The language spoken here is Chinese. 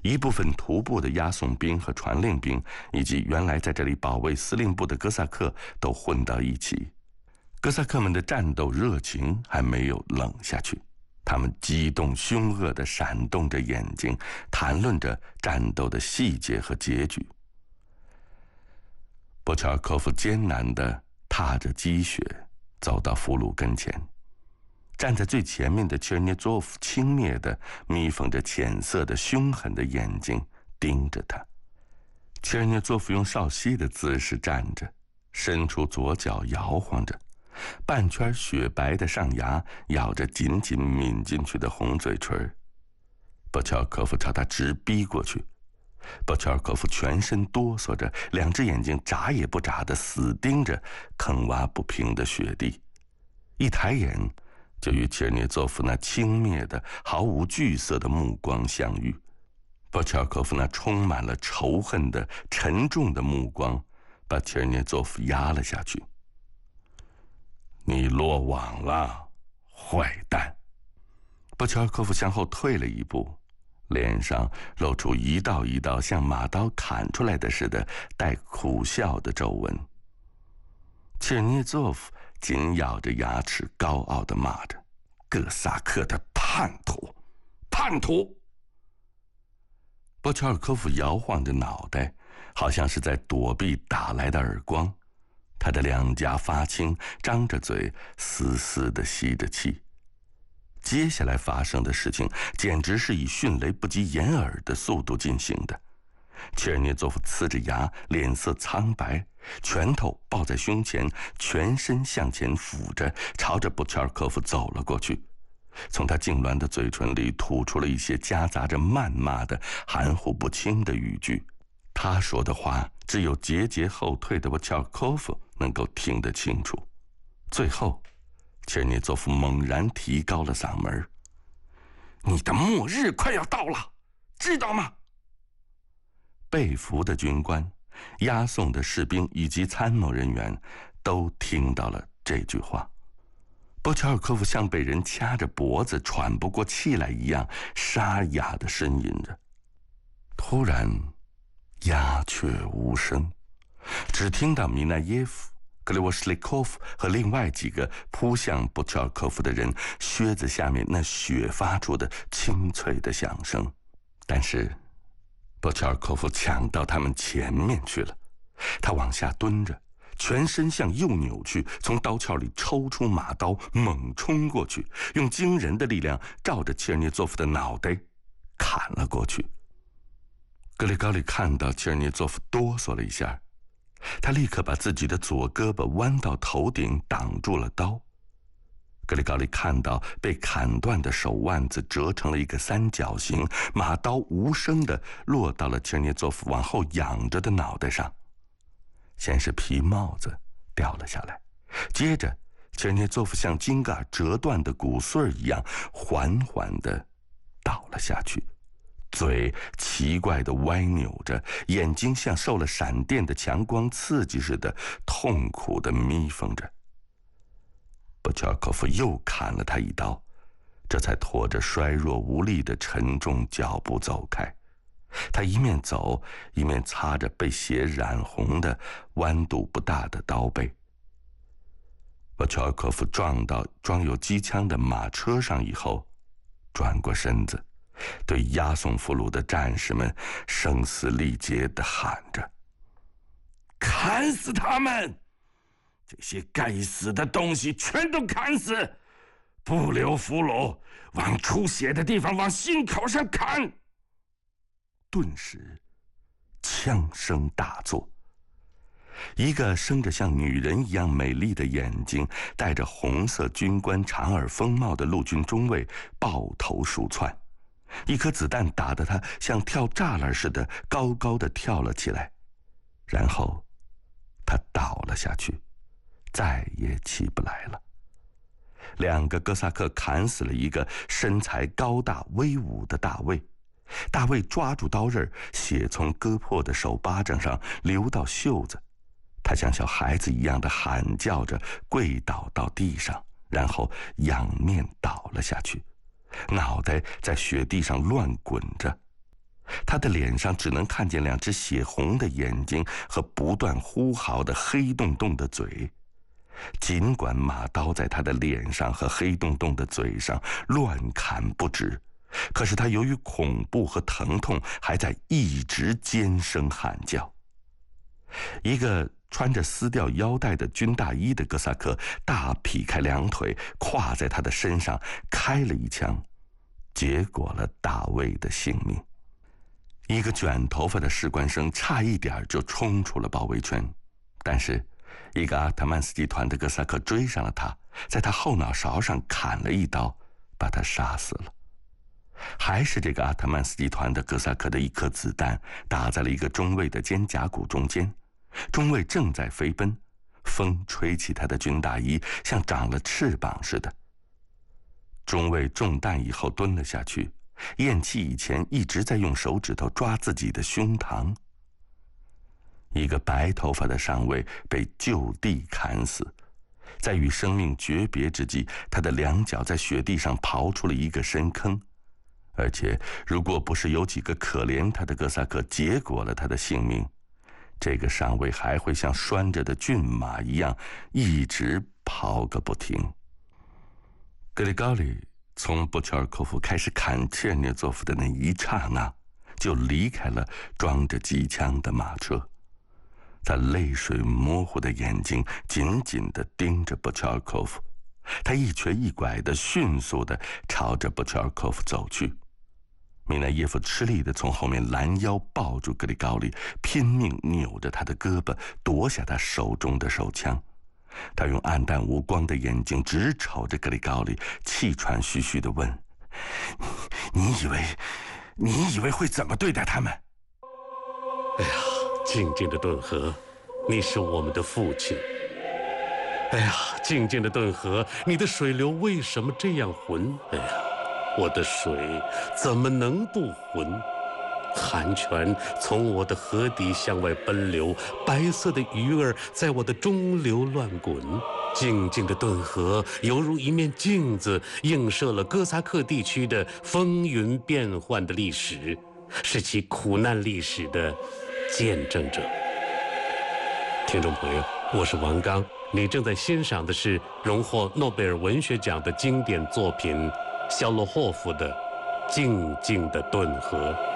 一部分徒步的押送兵和传令兵，以及原来在这里保卫司令部的哥萨克都混到一起。哥萨克们的战斗热情还没有冷下去，他们激动凶恶地闪动着眼睛，谈论着战斗的细节和结局。波乔尔科夫艰难地踏着积雪走到俘虏跟前，站在最前面的切尔涅佐夫轻蔑地眯缝着浅色的凶狠的眼睛盯着他。切尔涅佐夫用少西的姿势站着，伸出左脚摇晃着，半圈雪白的上牙咬着紧紧抿进去的红嘴唇。波乔尔科夫朝他直逼过去，波乔尔科夫全身哆嗦着，两只眼睛眨也不眨地死盯着坑洼不平的雪地，一抬眼就与切尔涅佐夫那轻蔑的毫无惧色的目光相遇。波乔尔科夫那充满了仇恨的沉重的目光把切尔涅佐夫压了下去。你落网了，坏蛋！波乔尔科夫向后退了一步，脸上露出一道一道像马刀砍出来的似的带苦笑的皱纹。切尔涅佐夫紧咬着牙齿，高傲地骂着：“哥萨克的叛徒，叛徒！”波乔尔科夫摇晃着脑袋，好像是在躲避打来的耳光。他的两颊发青，张着嘴，嘶嘶地吸着气。接下来发生的事情简直是以迅雷不及掩耳的速度进行的。切尔涅佐夫呲着牙，脸色苍白，拳头抱在胸前，全身向前俯着，朝着波乔尔科夫走了过去。从他痉挛的嘴唇里吐出了一些夹杂着谩骂的含糊不清的语句。他说的话只有节节后退的波乔尔科夫能够听得清楚。最后切尔涅佐夫猛然提高了嗓门：“你的末日快要到了，知道吗？”被俘的军官、押送的士兵以及参谋人员都听到了这句话。波乔尔科夫像被人掐着脖子喘不过气来一样沙哑地呻吟着。突然鸦雀无声，只听到米奈耶夫、格里沃什利科夫和另外几个扑向波乔尔科夫的人靴子下面那雪发出的清脆的响声。但是波乔尔科夫抢到他们前面去了，他往下蹲着，全身向右扭去，从刀鞘里抽出马刀，猛冲过去，用惊人的力量照着切尔涅佐夫的脑袋砍了过去。格里高利看到切尔涅佐夫哆嗦了一下，他立刻把自己的左胳膊弯到头顶挡住了刀。格里高利看到被砍断的手腕子折成了一个三角形，马刀无声地落到了切尔涅佐夫往后仰着的脑袋上。先是皮帽子掉了下来，接着切尔涅佐夫像茎杆折断的骨碎一样缓缓地倒了下去，嘴奇怪地歪扭着，眼睛像受了闪电的强光刺激似的痛苦地眯缝着。波乔尔科夫又砍了他一刀，这才拖着衰弱无力的沉重脚步走开。他一面走一面擦着被血染红的弯度不大的刀背。波乔尔科夫撞到装有机枪的马车上以后，转过身子，对押送俘虏的战士们声嘶力竭地喊着：“砍死他们！这些该死的东西全都砍死！不留俘虏，往出血的地方往心口上砍！”顿时枪声大作，一个生着像女人一样美丽的眼睛，戴着红色军官长耳风帽的陆军中尉抱头鼠窜，一颗子弹打得他像跳栅栏似的高高的跳了起来，然后他倒了下去，再也起不来了。两个哥萨克砍死了一个身材高大威武的大卫，大卫抓住刀刃，血从割破的手巴掌上流到袖子，他像小孩子一样的喊叫着跪倒到地上，然后仰面倒了下去，脑袋在雪地上乱滚着。 他的脸上只能看见两只血红的眼睛和不断呼嚎的黑洞洞的嘴。尽管马刀在他的脸上和黑洞洞的嘴上乱砍不止，可是他由于恐怖和疼痛，还在一直尖声喊叫。一个穿着丝吊腰带的军大衣的哥萨克大劈开两腿，跨在他的身上开了一枪，结果了大卫的性命。一个卷头发的士官生差一点就冲出了包围圈，但是一个阿特曼斯集团的哥萨克追上了他，在他后脑勺上砍了一刀，把他杀死了。还是这个阿特曼斯集团的哥萨克的一颗子弹打在了一个中尉的肩胛骨中间，中尉正在飞奔，风吹起他的军大衣，像长了翅膀似的。中尉中弹以后蹲了下去，咽气以前一直在用手指头抓自己的胸膛。一个白头发的上尉被就地砍死，在与生命诀别之际，他的两脚在雪地上刨出了一个深坑，而且如果不是有几个可怜他的哥萨克结果了他的性命，这个上尉还会像拴着的骏马一样一直刨个不停。格里高里从布乔尔科夫开始砍切尔涅佐夫的那一刹那，就离开了装着机枪的马车。他泪水模糊的眼睛紧紧地盯着布乔尔科夫，他一瘸一拐地迅速地朝着布乔尔科夫走去。米奈耶夫吃力地从后面拦腰抱住格里高利，拼命扭着他的胳膊，夺下他手中的手枪。他用暗淡无光的眼睛直瞅着格里高利，气喘吁吁地问：你以为会怎么对待他们？ 哎呀，静静的顿河，你是我们的父亲。哎呀，静静的顿河，你的水流为什么这样浑？哎呀，我的水怎么能不浑？寒泉从我的河底向外奔流，白色的鱼儿在我的中流乱滚。静静的顿河犹如一面镜子，映射了哥萨克地区的风云变幻的历史，是其苦难历史的见证者。听众朋友，我是王刚，你正在欣赏的是荣获诺贝尔文学奖的经典作品肖洛霍夫的《静静的顿河》。